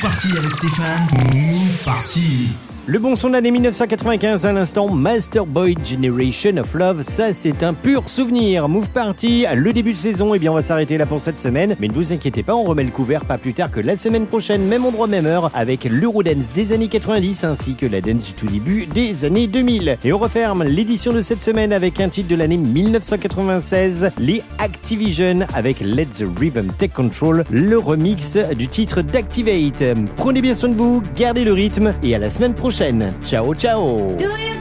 Party avec Stéphane. Move Party. Le bon son de l'année 1995 à l'instant, Master Boy Generation of Love, ça c'est un pur souvenir. Move Party, le début de saison, on va s'arrêter là pour cette semaine. Mais ne vous inquiétez pas, on remet le couvert pas plus tard que la semaine prochaine, même endroit, même heure, avec l'Eurodance des années 90 ainsi que la dance du tout début des années 2000. Et on referme l'édition de cette semaine avec un titre de l'année 1996, les Activision avec Let the Rhythm Take Control, le remix du titre d'Activate. Prenez bien soin de vous, gardez le rythme et à la semaine prochaine. Ciao, ciao. Do you